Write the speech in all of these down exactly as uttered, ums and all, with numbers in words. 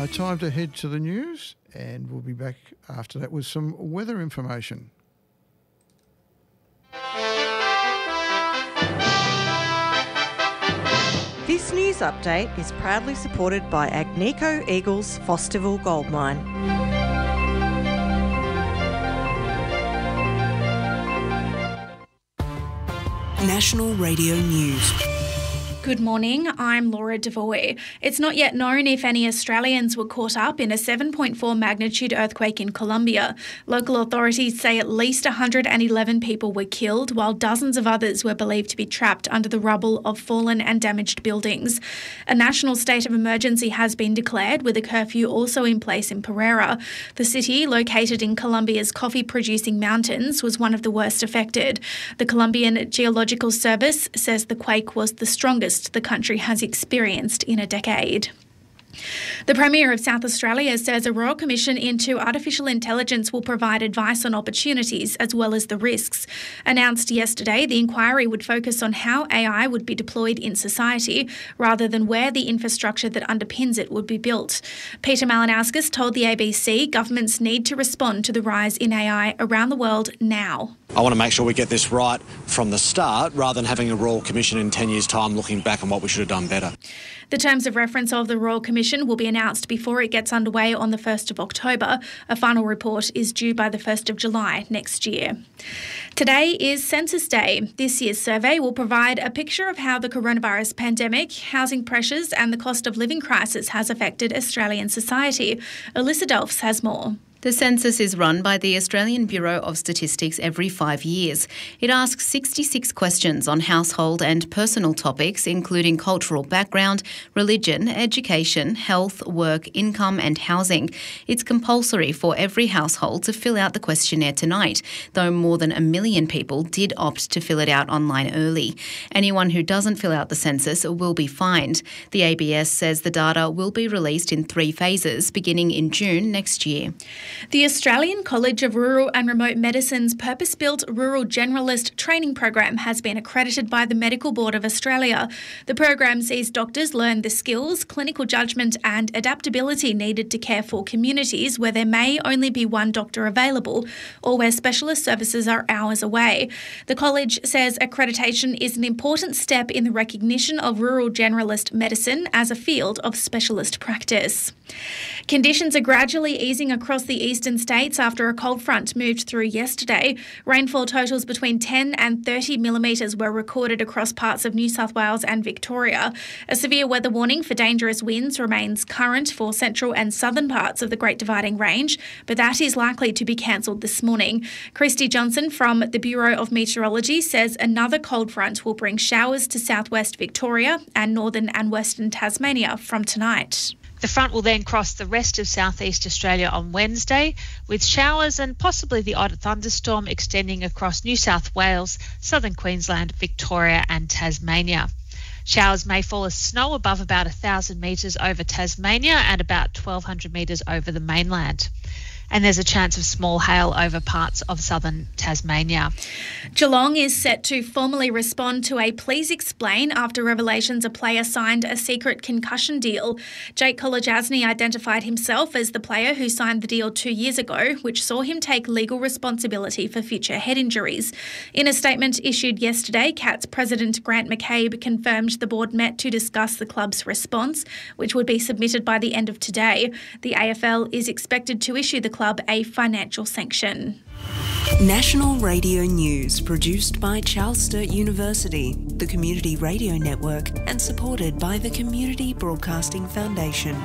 Uh, time to head to the news, and we'll be back after that with some weather information. This news update is proudly supported by Agnico Eagles Fosterville Gold Mine. National Radio News. Good morning, I'm Laura Devoy. It's not yet known if any Australians were caught up in a seven point four magnitude earthquake in Colombia. Local authorities say at least one hundred eleven people were killed, while dozens of others were believed to be trapped under the rubble of fallen and damaged buildings. A national state of emergency has been declared, with a curfew also in place in Pereira. The city, located in Colombia's coffee-producing mountains, was one of the worst affected. The Colombian Geological Service says the quake was the strongest the country has experienced in a decade. The Premier of South Australia says a Royal Commission into Artificial Intelligence will provide advice on opportunities as well as the risks. Announced yesterday, the inquiry would focus on how A I would be deployed in society rather than where the infrastructure that underpins it would be built. Peter Malinauskas told the A B C governments need to respond to the rise in A I around the world now. I want to make sure we get this right from the start rather than having a Royal Commission in ten years' time looking back on what we should have done better. The terms of reference of the Royal Commission will be announced before it gets underway on the first of October. A final report is due by the first of July next year. Today is Census Day. This year's survey will provide a picture of how the coronavirus pandemic, housing pressures and the cost of living crisis has affected Australian society. Alyssa Delphs has more. The census is run by the Australian Bureau of Statistics every five years. It asks sixty-six questions on household and personal topics, including cultural background, religion, education, health, work, income and housing. It's compulsory for every household to fill out the questionnaire tonight, though more than a million people did opt to fill it out online early. Anyone who doesn't fill out the census will be fined. The A B S says the data will be released in three phases, beginning in June next year. The Australian College of Rural and Remote Medicine's purpose-built Rural Generalist Training Program has been accredited by the Medical Board of Australia. The program sees doctors learn the skills, clinical judgment and adaptability needed to care for communities where there may only be one doctor available or where specialist services are hours away. The college says accreditation is an important step in the recognition of rural generalist medicine as a field of specialist practice. Conditions are gradually easing across the eastern states after a cold front moved through yesterday. Rainfall totals between ten and thirty millimetres were recorded across parts of New South Wales and Victoria. A severe weather warning for dangerous winds remains current for central and southern parts of the Great Dividing Range, but that is likely to be cancelled this morning. Christy Johnson from the Bureau of Meteorology says another cold front will bring showers to southwest Victoria and northern and western Tasmania from tonight. The front will then cross the rest of southeast Australia on Wednesday, with showers and possibly the odd thunderstorm extending across New South Wales, southern Queensland, Victoria and Tasmania. Showers may fall as snow above about one thousand metres over Tasmania and about twelve hundred metres over the mainland. And there's a chance of small hail over parts of southern Tasmania. Geelong is set to formally respond to a please explain after revelations a player signed a secret concussion deal. Jake Kolodjasny identified himself as the player who signed the deal two years ago, which saw him take legal responsibility for future head injuries. In a statement issued yesterday, Cats president Grant McCabe confirmed the board met to discuss the club's response, which would be submitted by the end of today. The A F L is expected to issue the club a financial sanction. National Radio News, produced by Charles Sturt University, the Community Radio Network, and supported by the Community Broadcasting Foundation.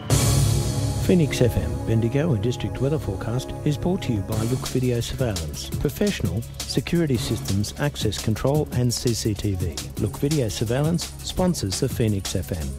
Phoenix F M, Bendigo and District Weather Forecast is brought to you by Look Video Surveillance. Professional security systems, access control and C C T V. Look Video Surveillance sponsors the Phoenix F M.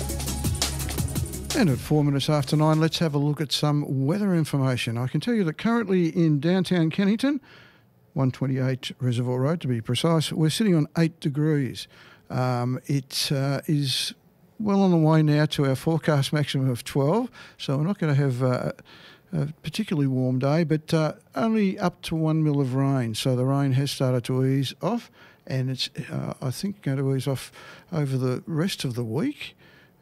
And at four minutes after nine, let's have a look at some weather information. I can tell you that currently in downtown Kennington, one twenty-eight Reservoir Road to be precise, we're sitting on eight degrees. Um, it uh, is well on the way now to our forecast maximum of twelve, so we're not going to have uh, a particularly warm day, but uh, only up to one mil of rain. So the rain has started to ease off, and it's, uh, I think, going to ease off over the rest of the week.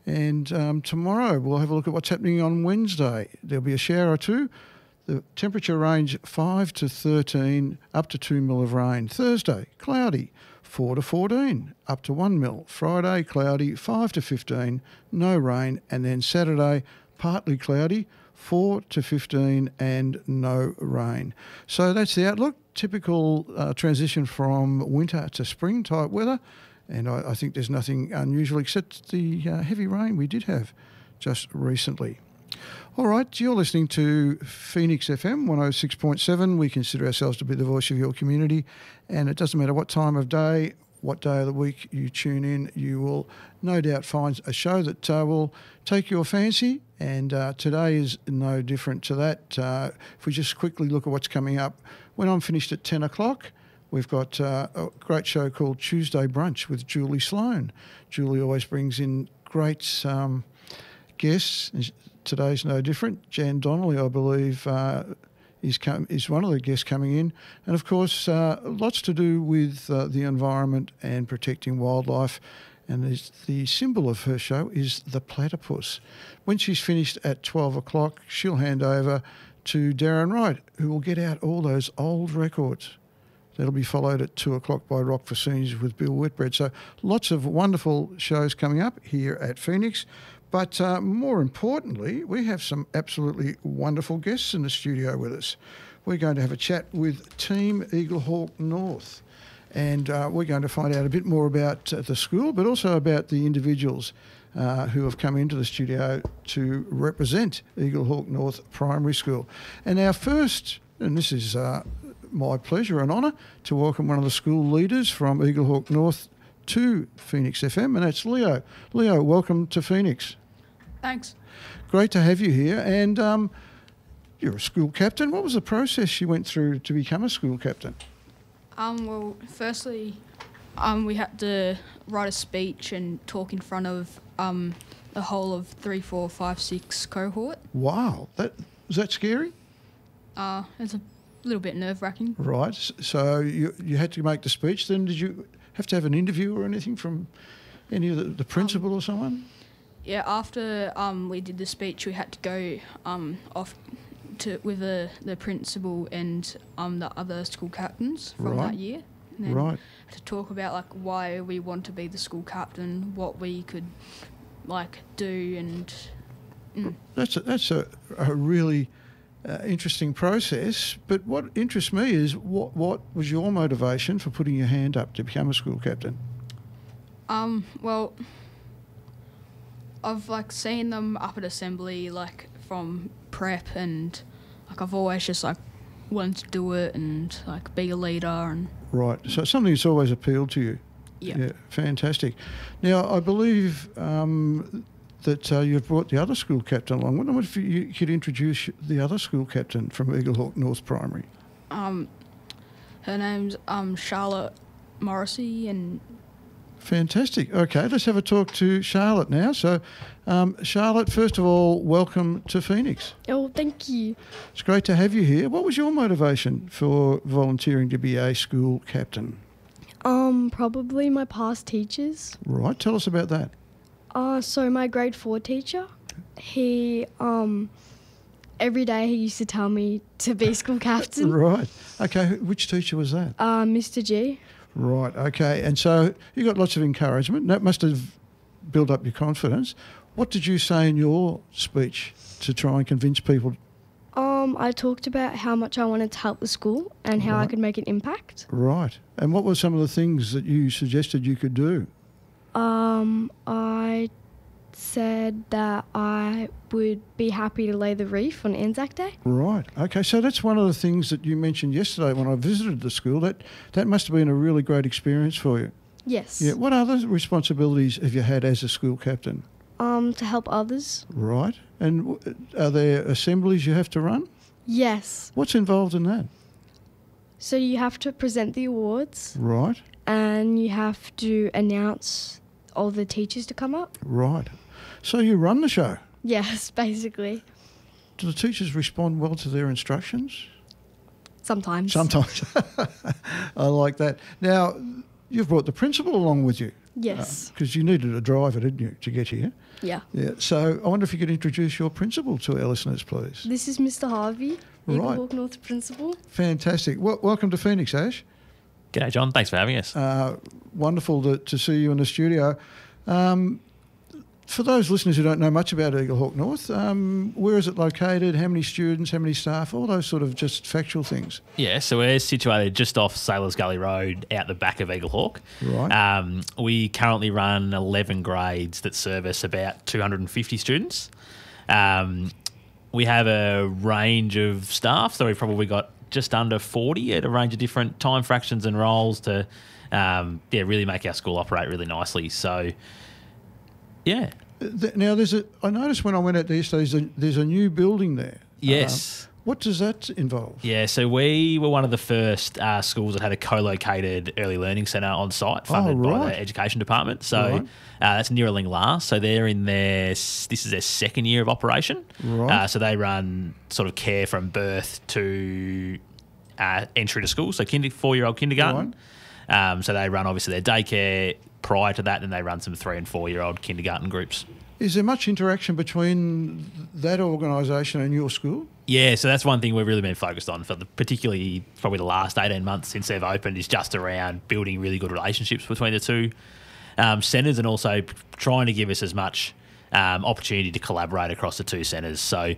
And um, tomorrow we'll have a look at what's happening on Wednesday. There'll be a shower or two. The temperature range five to thirteen, up to two mil of rain. Thursday, cloudy, four to fourteen, up to one mil. Friday, cloudy, five to fifteen, no rain. And then Saturday, partly cloudy, four to fifteen and no rain. So that's the outlook. Typical uh, transition from winter to spring type weather. And I, I think there's nothing unusual except the uh, heavy rain we did have just recently. All right, you're listening to Phoenix F M one oh six point seven. We consider ourselves to be the voice of your community, and it doesn't matter what time of day, what day of the week you tune in, you will no doubt find a show that uh, will take your fancy, and uh, today is no different to that. Uh, if we just quickly look at what's coming up, when I'm finished at ten o'clock, we've got uh, a great show called Tuesday Brunch with Julie Sloan. Julie always brings in great um, guests. Today's no different. Jan Donnelly, I believe, uh, is, com- is one of the guests coming in. And, of course, uh, lots to do with uh, the environment and protecting wildlife. And the symbol of her show is the platypus. When she's finished at twelve o'clock, she'll hand over to Darren Wright, who will get out all those old records. That'll be followed at two o'clock by Rock for Seniors with Bill Whitbread. So lots of wonderful shows coming up here at Phoenix. But uh, more importantly, we have some absolutely wonderful guests in the studio with us. We're going to have a chat with Team Eaglehawk North, and uh, we're going to find out a bit more about uh, the school, but also about the individuals uh, who have come into the studio to represent Eaglehawk North Primary School. And our first, and this is uh, my pleasure and honour, to welcome one of the school leaders from Eaglehawk North to Phoenix F M, and that's Leo. Leo, welcome to Phoenix. Thanks. Great to have you here. And um, you're a school captain. What was the process you went through to become a school captain? Um, well, firstly, um, we had to write a speech and talk in front of um, the whole of three, four, five, six cohort. Wow, that was that scary? Uh, it's a little bit nerve-wracking. Right. So you you had to make the speech. Then did you have to have an interview or anything from any of the, the principal um, or someone? Yeah, after um, we did the speech, we had to go um, off to with the, the principal and um, the other school captains from right. that year. And then right. to talk about like why we want to be the school captain, what we could like do, and mm. that's a, that's a, a really uh, interesting process. But what interests me is what what was your motivation for putting your hand up to become a school captain? Um. Well, I've like seen them up at assembly, like from prep, and like I've always just like wanted to do it and like be a leader and. Right. So it's something that's always appealed to you. Yep. Yeah. Fantastic. Now I believe um, that uh, you've brought the other school captain along. I wonder if you could introduce the other school captain from Eaglehawk North Primary. Um, her name's um Charlotte Morrissey, and. Fantastic. Okay, let's have a talk to Charlotte now. So, um, Charlotte, first of all, welcome to Phoenix. Oh, thank you. It's great to have you here. What was your motivation for volunteering to be a school captain? Um, probably my past teachers. Right, tell us about that. Uh, so my grade four teacher, he, um, every day he used to tell me to be school captain. Right. Okay, which teacher was that? Uh, Mister G. Right, okay. And so you got lots of encouragement. That must have built up your confidence. What did you say in your speech to try and convince people? Um, I talked about how much I wanted to help the school and how right. I could make an impact. Right. And what were some of the things that you suggested you could do? Um, I said that I would be happy to lay the reef on Anzac Day. Right. Okay, so that's one of the things that you mentioned yesterday when I visited the school. That that must have been a really great experience for you. Yes. Yeah. What other responsibilities have you had as a school captain? Um, to help others. Right. And are there assemblies you have to run? Yes. What's involved in that? So you have to present the awards. Right. And you have to announce all the teachers to come up. Right. So you run the show? Yes, basically. Do the teachers respond well to their instructions? Sometimes. Sometimes. I like that. Now, you've brought the principal along with you. Yes. Because uh, you needed a driver, didn't you, to get here? Yeah. Yeah. So I wonder if you could introduce your principal to our listeners, please. This is Mister Harvey, Right. Eaglehawk North Principal. Fantastic. Well, welcome to Phoenix, Ash. G'day, John. Thanks for having us. Uh, wonderful to, to see you in the studio. Um, for those listeners who don't know much about Eaglehawk North, um, where is it located? How many students? How many staff? All those sort of just factual things. Yeah, so we're situated just off Sailors Gully Road out the back of Eaglehawk. Right. Um, we currently run eleven grades that service about two hundred fifty students. Um, we have a range of staff, so we've probably got just under forty at a range of different time fractions and roles to um, yeah, really make our school operate really nicely. So, yeah. Now, there's a. I noticed when I went out there yesterday, there's a, there's a new building there. Yes. Um, what does that involve? Yeah, so we were one of the first uh, schools that had a co-located early learning centre on site funded Oh, by right. the Education Department. So Right. uh, that's Neuraling La. So they're in their, this is their second year of operation. Right. Uh, so they run sort of care from birth to uh, entry to school, so kinder, four-year-old kindergarten. Um, so they run obviously their daycare prior to that, and they run some three and four-year-old kindergarten groups. Is there much interaction between that organisation and your school? Yeah, so that's one thing we've really been focused on for the, particularly probably the last eighteen months since they've opened, is just around building really good relationships between the two um, centres, and also p- trying to give us as much um, opportunity to collaborate across the two centres. So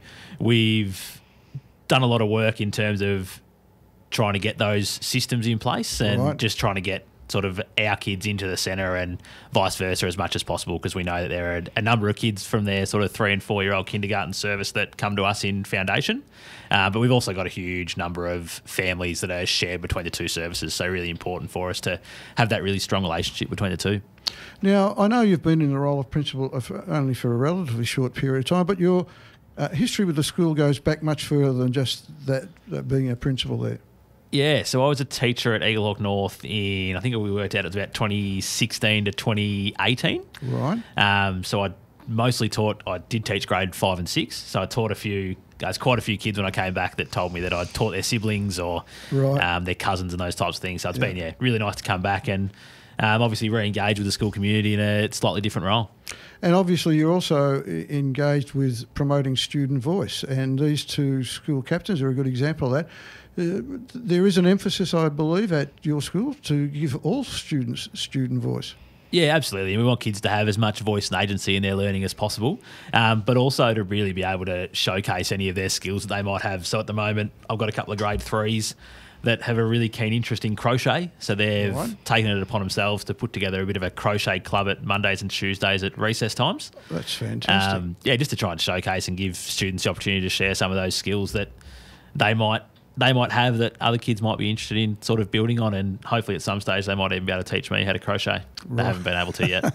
we've done a lot of work in terms of trying to get those systems in place and Right. just trying to get sort of our kids into the centre and vice versa as much as possible, because we know that there are a number of kids from their sort of three and four year old kindergarten service that come to us in foundation. Uh, but we've also got a huge number of families that are shared between the two services. So really important for us to have that really strong relationship between the two. Now, I know you've been in the role of principal of, only for a relatively short period of time, but your uh, history with the school goes back much further than just that, that being a principal there. Yeah, so I was a teacher at Eaglehawk North in, I think we worked out it was about twenty sixteen to twenty eighteen. Right. Um, so I mostly taught, I did teach grade five and six. So I taught a few, guys, quite a few kids when I came back that told me that I'd taught their siblings or Right. um, their cousins and those types of things. So it's Yeah. been, yeah, really nice to come back and um, obviously re-engage with the school community in a slightly different role. And obviously you're also e- engaged with promoting student voice, and these two school captains are a good example of that. Uh, there is an emphasis, I believe, at your school to give all students student voice. Yeah, absolutely. We want kids to have as much voice and agency in their learning as possible, um, but also to really be able to showcase any of their skills that they might have. So at the moment, I've got a couple of grade threes that have a really keen interest in crochet. So they've Right. taken it upon themselves to put together a bit of a crochet club at Mondays and Tuesdays at recess times. That's fantastic. Um, yeah, just to try and showcase and give students the opportunity to share some of those skills that they might they might have that other kids might be interested in sort of building on, and hopefully at some stage they might even be able to teach me how to crochet. They Right. haven't been able to yet.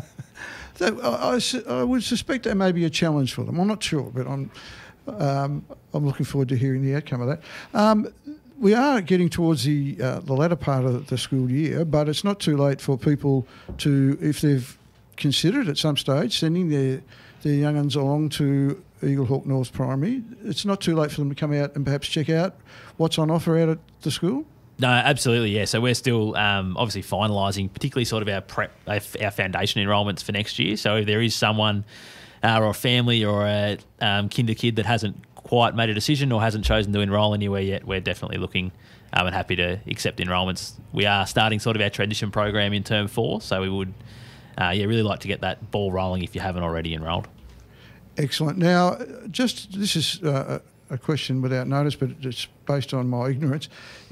So I, I su- I would suspect that may be a challenge for them. I'm not sure, but I'm um, I'm looking forward to hearing the outcome of that. Um, we are getting towards the uh, the latter part of the school year, but it's not too late for people to, if they've considered at some stage sending their their young uns along to Eaglehawk North Primary, it's not too late for them to come out and perhaps check out what's on offer out at the school. No, absolutely, yeah. So we're still um, obviously finalising, particularly sort of our prep, our our foundation enrolments for next year. So if there is someone uh, or a family or a um, kinder kid that hasn't quite made a decision or hasn't chosen to enrol anywhere yet, we're definitely looking um, and happy to accept enrolments. We are starting sort of our transition program in term four, so we would uh, yeah really like to get that ball rolling if you haven't already enrolled. Excellent. Now, just this is uh, a question without notice, but it's based on my ignorance.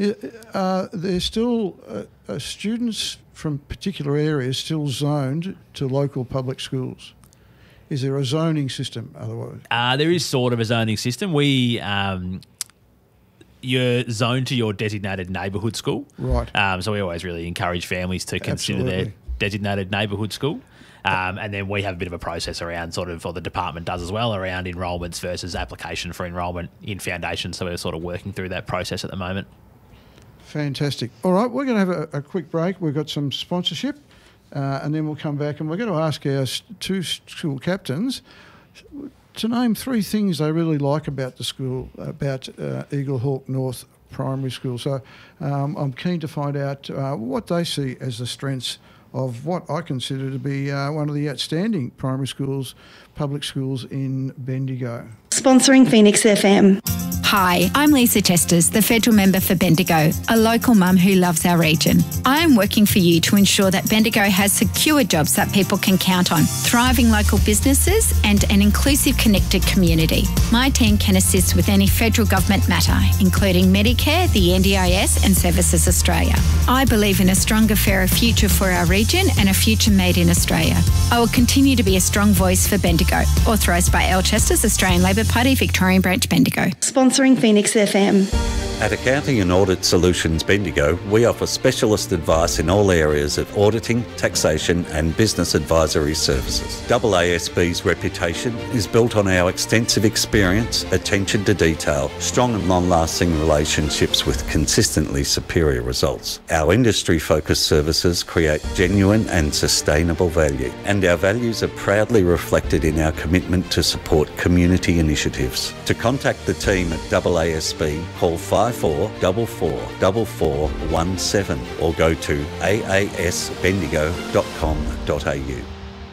Uh, there's still uh, uh, students from particular areas still zoned to local public schools. Is there a zoning system otherwise? Uh, there is sort of a zoning system. We um, you're zoned to your designated neighbourhood school. Right. Um, so we always really encourage families to consider Absolutely. their designated neighbourhood school. Um, and then we have a bit of a process around sort of, or the department does as well, around enrolments versus application for enrolment in foundation. So we're sort of working through that process at the moment. Fantastic. All right, we're going to have a, a quick break. We've got some sponsorship, uh, and then we'll come back and we're going to ask our s- two school captains to name three things they really like about the school, about uh, Eaglehawk North Primary School. So um, I'm keen to find out uh, what they see as the strengths of what I consider to be uh, one of the outstanding primary schools, public schools in Bendigo. Sponsoring Phoenix F M. Hi, I'm Lisa Chesters, the federal member for Bendigo, a local mum who loves our region. I am working for you to ensure that Bendigo has secure jobs that people can count on, thriving local businesses and an inclusive, connected community. My team can assist with any federal government matter, including Medicare, the N D I S and Services Australia. I believe in a stronger, fairer future for our region and a future made in Australia. I will continue to be a strong voice for Bendigo. Authorised by L Chesters, Australian Labor Party, Victorian Branch, Bendigo. Sponsoring Phoenix F M. At Accounting and Audit Solutions Bendigo, we offer specialist advice in all areas of auditing, taxation and business advisory services. A A S B's reputation is built on our extensive experience, attention to detail, strong and long-lasting relationships with consistently superior results. Our industry-focused services create genuine and sustainable value, and our values are proudly reflected in our commitment to support community initiatives. To contact the team at A A S B, call five four four four four four one seven or go to a a s bendigo dot com dot a u.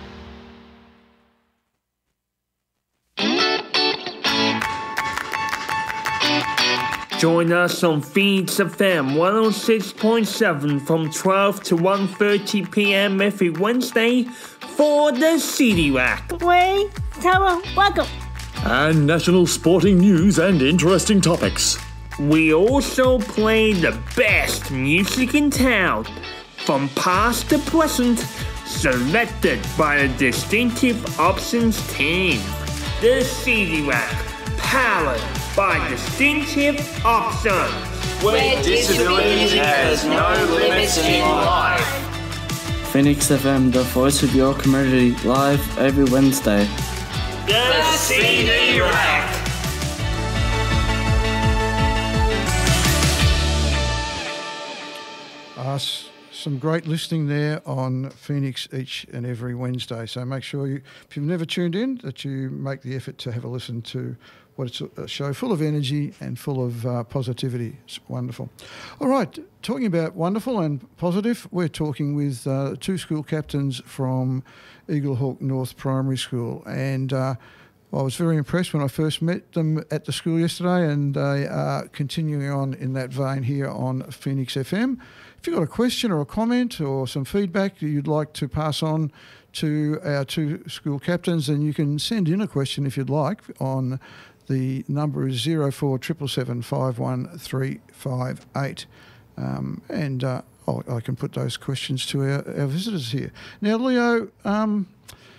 Join us on Phoenix F M one oh six point seven from twelve to one thirty p m every Wednesday for the City Rack. Wayne, Tara, welcome. And national sporting news and interesting topics. We also play the best music in town, from past to present, selected by the Distinctive Options team. The C D Rack, powered by Distinctive Options, where disability has no limits in life. Phoenix F M, the voice of your community, live every Wednesday. The C D Rack. Uh, some great listening there on Phoenix each and every Wednesday. So make sure you, if you've never tuned in, that you make the effort to have a listen to what it's a show full of energy and full of uh, positivity. It's wonderful. All right, talking about wonderful and positive, we're talking with uh, two school captains from Eaglehawk North Primary School. And uh, I was very impressed when I first met them at the school yesterday, and they are continuing on in that vein here on Phoenix F M. If you've got a question or a comment or some feedback that you'd like to pass on to our two school captains, then you can send in a question if you'd like. On the number is zero four seven seven seven five one three five eight. Um, and uh, oh, I can put those questions to our, our visitors here. Now, Leo, um,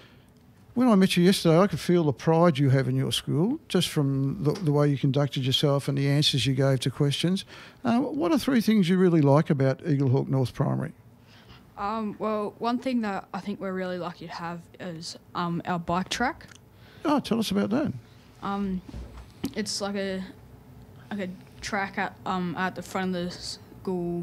when I met you yesterday, I could feel the pride you have in your school, just from the, the way you conducted yourself and the answers you gave to questions. Uh, what are three things you really like about Eaglehawk North Primary? Um, well, one thing that I think we're really lucky to have is um, our bike track. Oh, tell us about that. Um, it's like a like a track at um at the front of the school.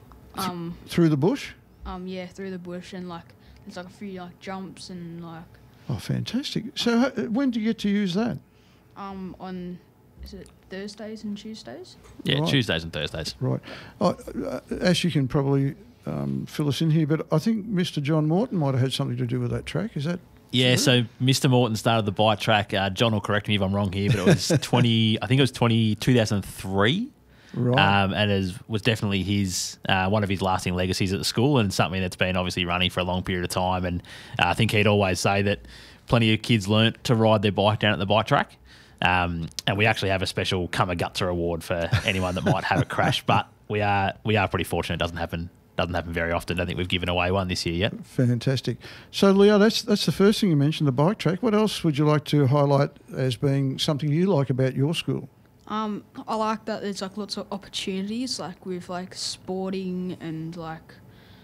Um, Th- through the bush? Um, yeah, through the bush, and like there's like a few like jumps and like. Oh, fantastic! So, uh, when do you get to use that? Um, on is it Thursdays and Tuesdays? Yeah, right. Tuesdays and Thursdays. Right. Oh, uh, Ash, you can probably um, fill us in here, but I think Mister John Morton might have had something to do with that track. Is that? Yeah, so Mister Morton started the bike track. Uh, John will correct me if I'm wrong here, but it was twenty. I think it was twenty two thousand three. Right. Um, and it was definitely his uh, one of his lasting legacies at the school, and something that's been obviously running for a long period of time. And uh, I think he'd always say that plenty of kids learnt to ride their bike down at the bike track. Um, and we actually have a special Come a Gutser award for anyone that might have a crash. But we are we are pretty fortunate. It doesn't happen doesn't happen very often. I don't think we've given away one this year yet. Fantastic. So, Leo, that's that's the first thing you mentioned, the bike track. What else would you like to highlight as being something you like about your school? Um, I like that there's like lots of opportunities, like with like sporting and like,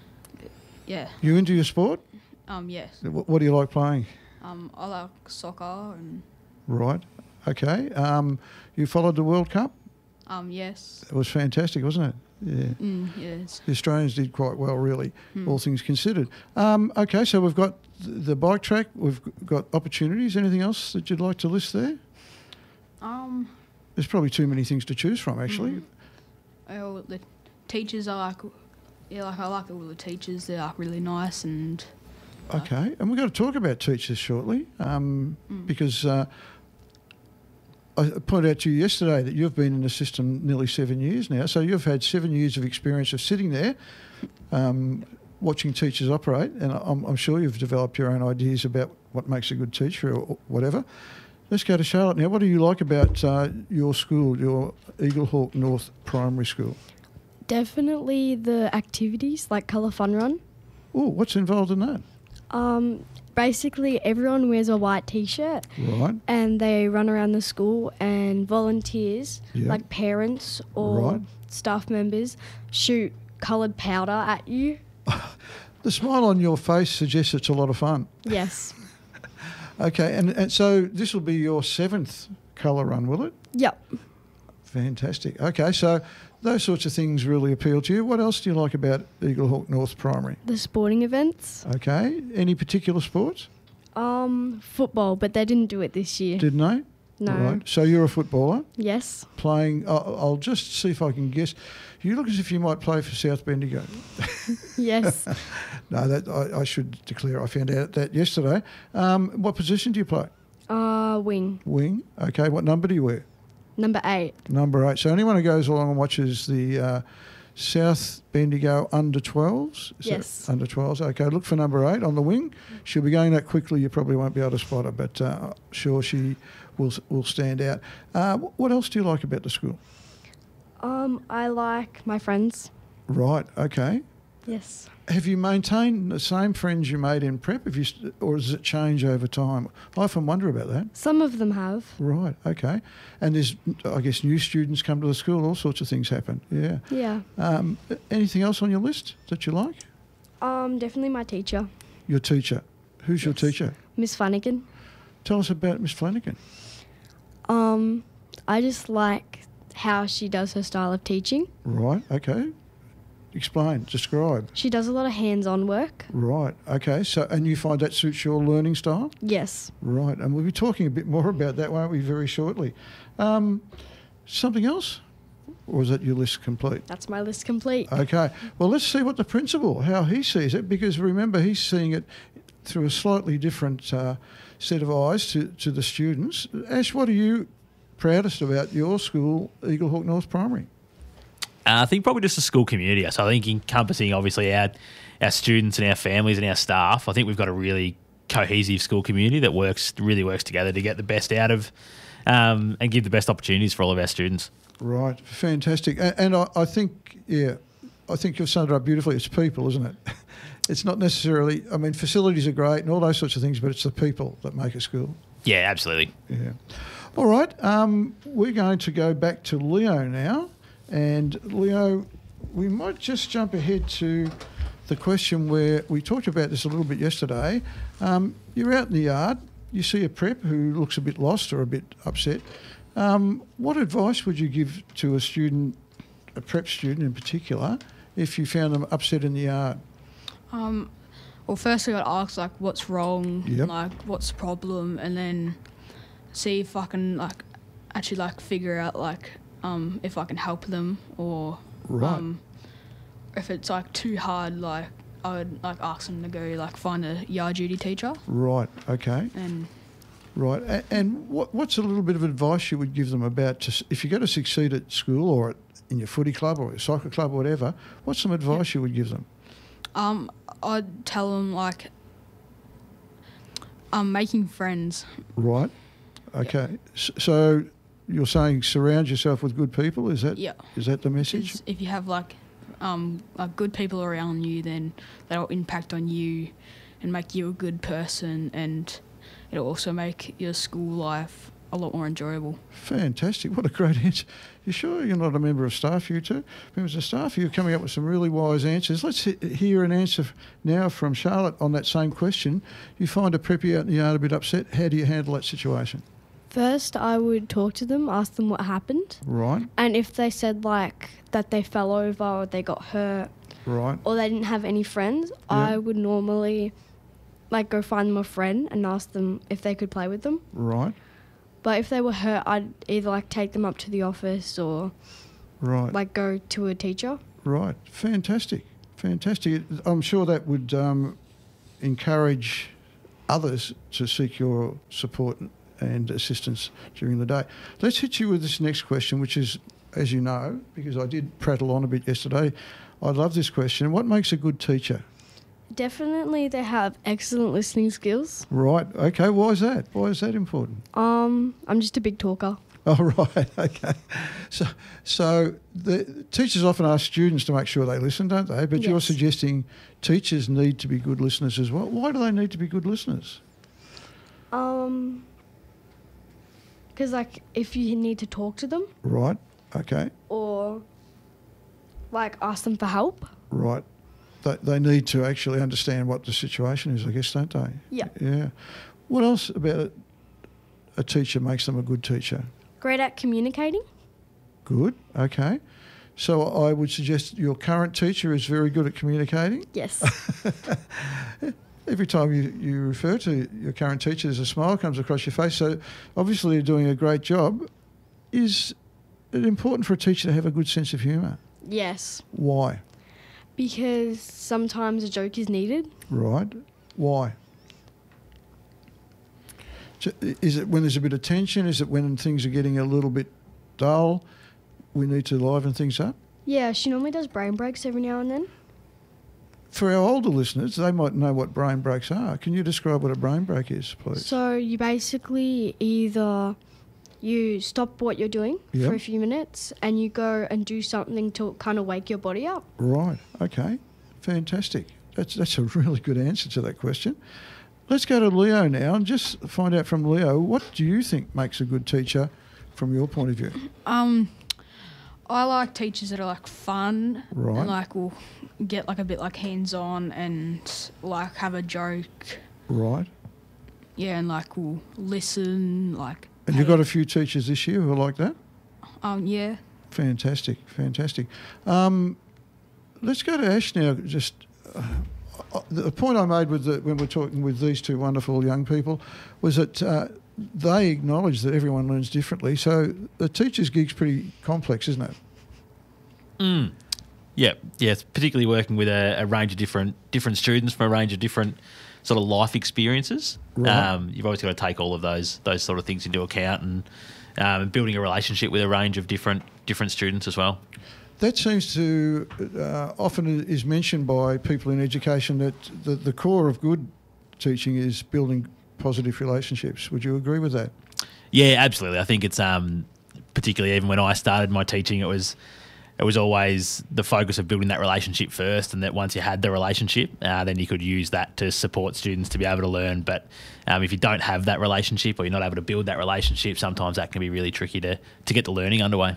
yeah. You into your sport? Um, yes. What, what do you like playing? Um, I like soccer and. Right. Okay. Um, you followed the World Cup? Um, yes. It was fantastic, wasn't it? Yeah. Mm, yes. The Australians did quite well, really, mm. all things considered. Um, okay, so we've got the bike track, we've got opportunities. Anything else that you'd like to list there? Um. There's probably too many things to choose from, actually. Mm. Well, the teachers are like Yeah, like I like all the teachers. They're like really nice and. Okay, and we're going to talk about teachers shortly um, Mm. because uh, I pointed out to you yesterday that you've been in the system nearly seven years now. So you've had seven years of experience of sitting there um, watching teachers operate, and I'm, I'm sure you've developed your own ideas about what makes a good teacher or whatever. Let's go to Charlotte now. What do you like about uh, your school, your Eaglehawk North Primary School? Definitely the activities like Colour Fun Run. Oh, what's involved in that? Um, basically, everyone wears a white T-shirt. Right. And they run around the school, and volunteers, Yeah. like parents or Right. staff members, shoot coloured powder at you. The smile on your face suggests it's a lot of fun. Yes. Okay, and, and so this will be your seventh colour run, will it? Yep. Fantastic. Okay, so those sorts of things really appeal to you. What else do you like about Eaglehawk North Primary? The sporting events. Okay, any particular sports? Um, football, but they didn't do it this year. Didn't they? No. Right. So you're a footballer? Yes. Playing, I'll, I'll just see if I can guess. You look as if you might play for South Bendigo. Yes. No, that I, I should declare I found out that yesterday. Um, what position do you play? Uh, wing. Wing. Okay, what number do you wear? Number eight. Number eight. So anyone who goes along and watches the uh, South Bendigo under twelves? Is that Yes. Under twelves. Okay, look for number eight on the wing. She'll be going that quickly. You probably won't be able to spot her, but uh, sure she will will stand out. Uh, wh- what else do you like about the school? Um, I like my friends. Right. Okay. Yes. Have you maintained the same friends you made in prep? Have you, st- or does it change over time? I often wonder about that. Some of them have. Right. Okay. And there's, I guess, new students come to the school. All sorts of things happen. Yeah. Yeah. Um, anything else on your list that you like? Um, definitely my teacher, Your teacher. Who's your teacher? Miss Flanagan. Tell us about Miss Flanagan. Um, I just like how she does her style of teaching. Right. Okay. Explain. Describe. She does a lot of hands-on work. Right. Okay. So, and you find that suits your learning style? Yes. Right. And we'll be talking a bit more about that, won't we, very shortly. Um, something else? Or is that your list complete? That's my list complete. Okay. Well, let's see what the principal, how he sees it, because remember, he's seeing it through a slightly different uh, set of eyes to, to the students. Ash, what are you proudest about your school, Eaglehawk North Primary? Uh, I think probably just the school community. So I think encompassing obviously our our students and our families and our staff. I think we've got a really cohesive school community that works really works together to get the best out of um, and give the best opportunities for all of our students. Right, fantastic. And, and I, I think, yeah, I think you've summed it up beautifully. It's people, isn't it? It's not necessarily, I mean, facilities are great and all those sorts of things, but it's the people that make a school. Yeah, absolutely. Yeah. All right, um, we're going to go back to Leo now. And Leo, we might just jump ahead to the question where we talked about this a little bit yesterday. Um, you're out in the yard, you see a prep who looks a bit lost or a bit upset. Um, what advice would you give to a student, a prep student in particular, if you found them upset in the yard? Um, well, firstly, I'd ask like what's wrong, Yep. like what's the problem, and then see if I can like actually like figure out like um, if I can help them or Right. um, if it's like too hard, like I would like ask them to go like find a yard duty teacher. Right, okay. And Right, a- and what, what's a little bit of advice you would give them about, to, s- if you're going to succeed at school or at, in your footy club or your soccer club or whatever, what's some advice you would give them? um, I'd tell them like um, making friends. Right, okay. S- So you're saying surround yourself with good people, is that, Yeah. is that the message? 'Cause if you have like um, like good people around you, then that'll impact on you and make you a good person, and it'll also make your school life a lot more enjoyable. Fantastic, what a great answer. You sure you're not a member of staff, you two? Members of staff, you're coming up with some really wise answers. Let's he- hear an answer f- now from Charlotte on that same question. You find a preppy out in the yard a bit upset, how do you handle that situation? First, I would talk to them, ask them what happened. Right, And if they said like that they fell over or they got hurt right, or they didn't have any friends, I would normally like go find them a friend and ask them if they could play with them. right, But if they were hurt, I'd either like take them up to the office or right, like go to a teacher. right. Fantastic, Fantastic. I'm sure that would um, encourage others to seek your support and assistance during the day. Let's hit you with this next question, which is, as you know, because I did prattle on a bit yesterday, I love this question. What makes a good teacher? Definitely they have excellent listening skills. Right. Okay. Why is that? Why is that important? Um, I'm just a big talker. Oh, right. Okay. So so the teachers often ask students to make sure they listen, don't they? But Yes. you're suggesting teachers need to be good listeners as well. Why do they need to be good listeners? Um, because like if you need to talk to them Right. Okay. or like ask them for help. Right. They, they need to actually understand what the situation is, I guess, don't they? Yeah. Yeah. What else about a, a teacher makes them a good teacher? Great at communicating. Good. Okay. So I would suggest your current teacher is very good at communicating. Yes. Every time you, you refer to your current teacher, there's a smile comes across your face. So obviously you're doing a great job. Is it important for a teacher to have a good sense of humour? Yes. Why? Because sometimes a joke is needed. Right. Why? So is it when there's a bit of tension? Is it when things are getting a little bit dull? We need to liven things up? Yeah, she normally does brain breaks every now and then. For our older listeners, they might know what brain breaks are. Can you describe what a brain break is, please? So you basically either you stop what you're doing Yep. for a few minutes and you go and do something to kind of wake your body up. Right. Okay. Fantastic. That's that's a really good answer to that question. Let's go to Leo now and just find out from Leo, what do you think makes a good teacher from your point of view? Um, I like teachers that are like fun Right. and like will get like a bit like hands on and like have a joke. Right. Yeah, and like will listen. Like And you've got a few teachers this year who are like that? um yeah. Fantastic, fantastic. Um, let's go to Ash now. Just uh, uh, the point I made with the, when we're talking with these two wonderful young people was that uh, they acknowledge that everyone learns differently. So the teacher's gig's pretty complex, isn't it? Mm. Yeah, yeah. It's particularly working with a, a range of different different students from a range of different sort of life experiences. Right. Um, you've always got to take all of those those sort of things into account, and um, building a relationship with a range of different different students as well. That seems to uh, often is mentioned by people in education that the, the core of good teaching is building positive relationships. Would you agree with that? Yeah, absolutely. I think it's um, particularly even when I started my teaching, it was it was always the focus of building that relationship first, and that once you had the relationship, uh, then you could use that to support students to be able to learn. But um, if you don't have that relationship or you're not able to build that relationship, sometimes that can be really tricky to, to get the learning underway.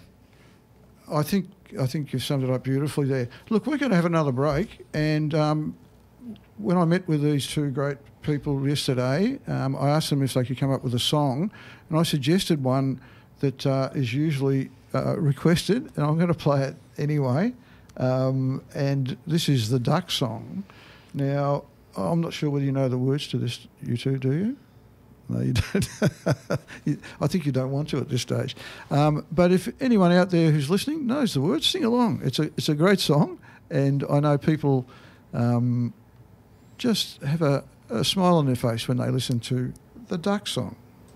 I think I think you've summed it up beautifully there. Look, we're going to have another break, and um, when I met with these two great people yesterday, um, I asked them if they could come up with a song, and I suggested one that uh, is usually uh, requested, and I'm going to play it anyway. Um, and this is the Duck Song. Now, I'm not sure whether you know the words to this, you two, do you? No, you don't. You- I think you don't want to at this stage. Um, but if anyone out there who's listening knows the words, sing along. It's a it's a great song, and I know people um, just have a, a smile on their face when they listen to the Duck Song.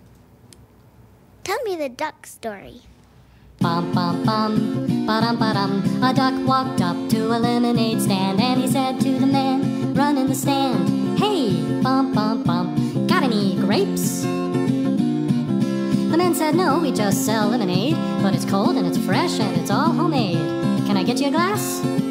Tell me the duck story. Bum bum bum, ba-dum ba-dum. A duck walked up to a lemonade stand and he said to the man, run in the stand, hey, bum bum bum, got any grapes? The man said, no, we just sell lemonade, but it's cold and it's fresh and it's all homemade. Can I get you a glass?